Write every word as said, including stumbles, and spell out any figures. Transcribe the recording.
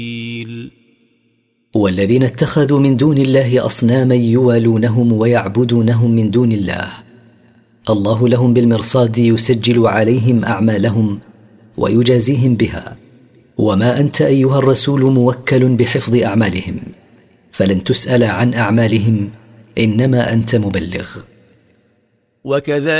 والذين اتخذوا من دون الله أصناما يوالونهم ويعبدونهم من دون الله الله لهم بالمرصاد يسجل عليهم أعمالهم ويجازيهم بها، وما أنت أيها الرسول موكل بحفظ أعمالهم، فلن تسأل عن أعمالهم، إنما أنت مبلغ. وكذلك